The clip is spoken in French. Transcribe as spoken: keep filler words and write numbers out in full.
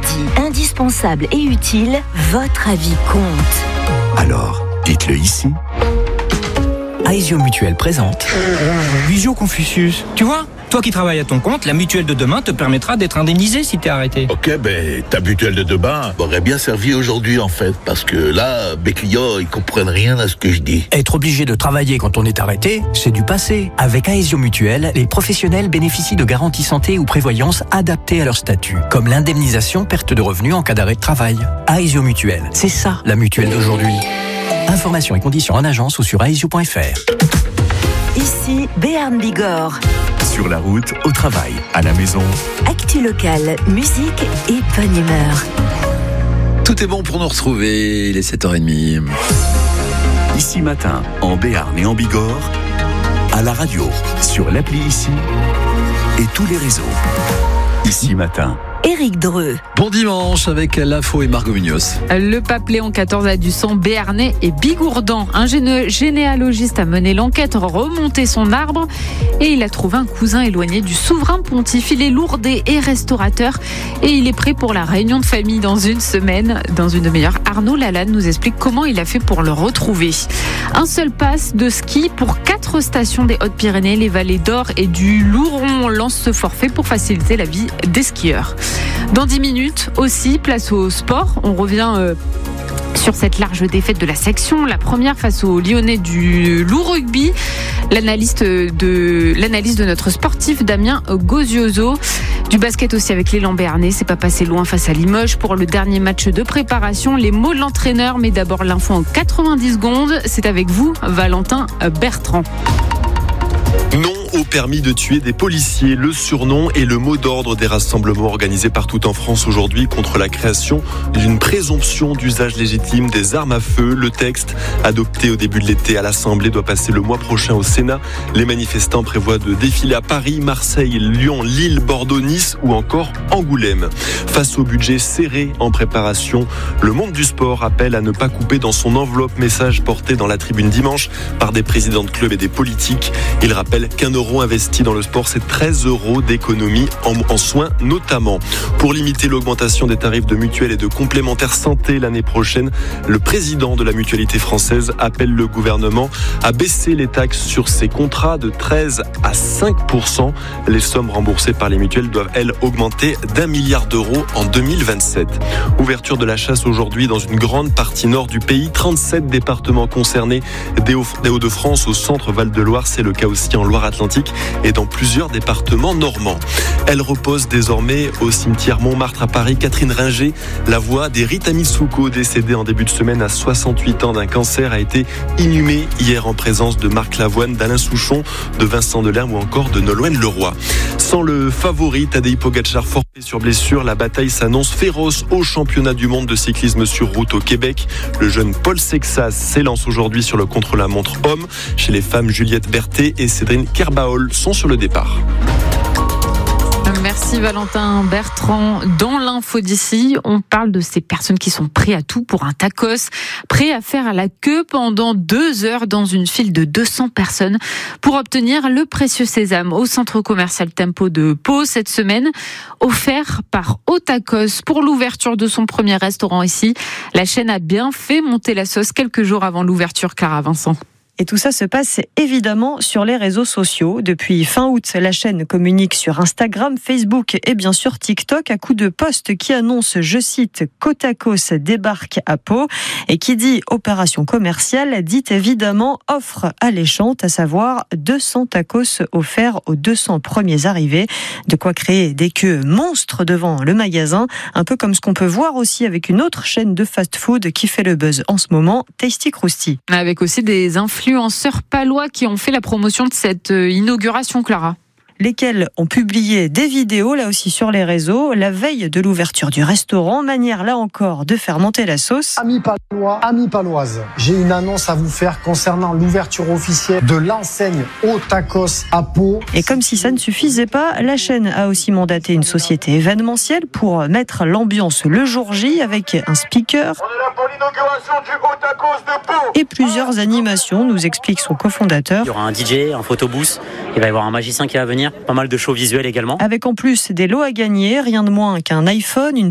midi, indispensable et utile, votre avis compte. Alors, dites-le ici. Aesio Mutuelle présente. Visio Confucius, tu vois, toi qui travailles à ton compte, la mutuelle de demain te permettra d'être indemnisé si t'es arrêté. Ok, ben ta mutuelle de demain m'aurait bien servi aujourd'hui en fait, parce que là, mes clients, ils comprennent rien à ce que je dis. Être obligé de travailler quand on est arrêté, c'est du passé. Avec Aesio Mutuelle, les professionnels bénéficient de garanties santé ou prévoyance adaptées à leur statut, comme l'indemnisation perte de revenus en cas d'arrêt de travail. Aesio Mutuelle, c'est ça la mutuelle d'aujourd'hui. Informations et conditions en agence ou sur aesio point f r. Ici, Béarn Bigorre. Sur la route, au travail, à la maison. Actu locale, musique et bonne humeur. Tout est bon pour nous retrouver, il est sept heures trente. Ici matin, en Béarn et en Bigorre, à la radio, sur l'appli Ici et tous les réseaux. Ici matin. Éric Dreux. Bon dimanche avec l'info et Margot Munoz. Le pape Léon quatorze a du sang béarnais et bigourdan. Un géné- généalogiste a mené l'enquête, remonté son arbre et il a trouvé un cousin éloigné du souverain pontife. Il est lourdé et restaurateur et il est prêt pour la réunion de famille dans une semaine. Dans une demi-heure, Arnaud Lalanne nous explique comment il a fait pour le retrouver. Un seul pass de ski pour quatre stations des Hautes-Pyrénées, les vallées d'Or et du Louron lance ce forfait pour faciliter la vie des skieurs. Dans dix minutes aussi, place au sport. On revient euh, sur cette large défaite de la section. La première face aux Lyonnais du Loup Rugby. L'analyste de, l'analyse de notre sportif Damien Gozioso. Du basket aussi avec l'élan béarnais. C'est pas passé loin face à Limoges pour le dernier match de préparation. Les mots de l'entraîneur, mais d'abord l'info en quatre-vingt-dix secondes. C'est avec vous, Valentin Bertrand. Non au permis de tuer des policiers. Le surnom et le mot d'ordre des rassemblements organisés partout en France aujourd'hui contre la création d'une présomption d'usage légitime des armes à feu. Le texte, adopté au début de l'été à l'Assemblée, doit passer le mois prochain au Sénat. Les manifestants prévoient de défiler à Paris, Marseille, Lyon, Lille, Bordeaux, Nice ou encore Angoulême. Face au budget serré en préparation, le monde du sport appelle à ne pas couper dans son enveloppe. Message porté dans la tribune dimanche par des présidents de clubs et des politiques. Il rappelle qu'un euro investi dans le sport, c'est treize euros d'économie en, en soins notamment. Pour limiter l'augmentation des tarifs de mutuelles et de complémentaires santé l'année prochaine, le président de la mutualité française appelle le gouvernement à baisser les taxes sur ses contrats de treize à cinq pour cent. Les sommes remboursées par les mutuelles doivent, elles, augmenter d'un milliard d'euros en deux mille vingt-sept. Ouverture de la chasse aujourd'hui dans une grande partie nord du pays. trente-sept départements concernés, des Hauts-de-France au centre Val-de-Loire. C'est le cas aussi en Loire-Atlantique et dans plusieurs départements normands. Elle repose désormais au cimetière Montmartre à Paris. Catherine Ringer, la voix d'Erita Mitsuko, décédée en début de semaine à soixante-huit ans d'un cancer, a été inhumée hier en présence de Marc Lavoine, d'Alain Souchon, de Vincent Delerme ou encore de Nolwenn Leroy. Sans le favori Tadej Pogačar forfait sur blessure, la bataille s'annonce féroce au championnat du monde de cyclisme sur route au Québec. Le jeune Paul Sexas s'élance aujourd'hui sur le contre-la-montre homme. Chez les femmes, Juliette Berthet et Cédrine Kerbaol sont sur le départ. Merci Valentin Bertrand. Dans l'info d'ici, on parle de ces personnes qui sont prêtes à tout pour un tacos, prêtes à faire la queue pendant deux heures dans une file de deux cents personnes pour obtenir le précieux sésame au centre commercial Tempo de Pau cette semaine, offert par Otacos pour l'ouverture de son premier restaurant ici. La chaîne a bien fait monter la sauce quelques jours avant l'ouverture, Clara Vincent. Et tout ça se passe évidemment sur les réseaux sociaux. Depuis fin août, la chaîne communique sur Instagram, Facebook et bien sûr TikTok à coups de posts qui annoncent, je cite, qu'Otacos débarque à Pau. Et qui dit opération commerciale dit évidemment offre alléchante, à savoir deux cents tacos offerts aux deux cents premiers arrivés. De quoi créer des queues monstres devant le magasin, un peu comme ce qu'on peut voir aussi avec une autre chaîne de fast-food qui fait le buzz en ce moment, Tasty Krusty. Avec aussi des influenceurs influenceurs palois qui ont fait la promotion de cette inauguration, Clara. Lesquels ont publié des vidéos, là aussi sur les réseaux, la veille de l'ouverture du restaurant, manière là encore de faire monter la sauce. Amis palois, amis paloises, j'ai une annonce à vous faire concernant l'ouverture officielle de l'enseigne Otacos à Pau. Et comme si ça ne suffisait pas, la chaîne a aussi mandaté une société événementielle pour mettre l'ambiance le jour J avec un speaker. On est là pour l'inauguration du Otacos de Pau. Et plusieurs animations, nous explique son cofondateur. Il y aura un D J, un photobooth, il va y avoir un magicien qui va venir. Pas mal de shows visuels également. Avec en plus des lots à gagner, rien de moins qu'un iPhone, une